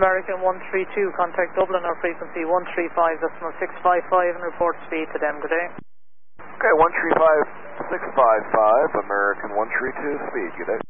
American 132, contact Dublin or frequency 135.655 and report speed to them. Good day. Okay, 135.655, American 132, speed. Good day.